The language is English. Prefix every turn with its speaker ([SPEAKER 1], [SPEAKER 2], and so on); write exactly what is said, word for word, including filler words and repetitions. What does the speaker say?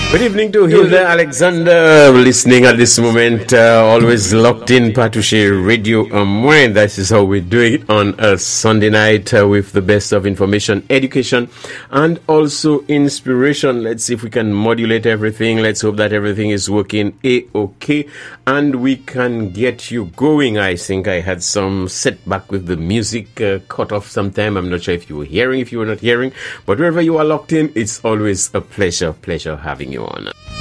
[SPEAKER 1] Good evening to Hilda Alexander, listening at this moment, uh, always locked in Patushe Radio Amwen. That is how we do it on a Sunday night uh, with the best of information, education, and also inspiration. Let's see if we can modulate everything. Let's hope that everything is working A-OK, and we can get you going. I think I had some setback with the music uh, cut off sometime. I'm not sure if you were hearing, if you were not hearing, but wherever you are locked in, it's always a pleasure, pleasure having you on.